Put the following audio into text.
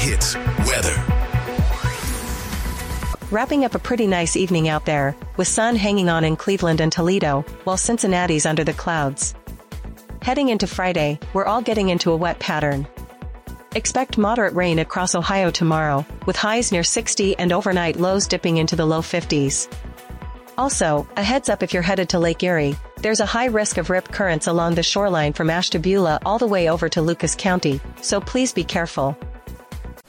Hits weather. Wrapping up a pretty nice evening out there, with sun hanging on in Cleveland and Toledo, while Cincinnati's under the clouds. Heading into Friday, we're all getting into a wet pattern. Expect moderate rain across Ohio tomorrow, with highs near 60 and overnight lows dipping into the low 50s. Also, a heads up if you're headed to Lake Erie, there's a high risk of rip currents along the shoreline from Ashtabula all the way over to Lucas County, so please be careful.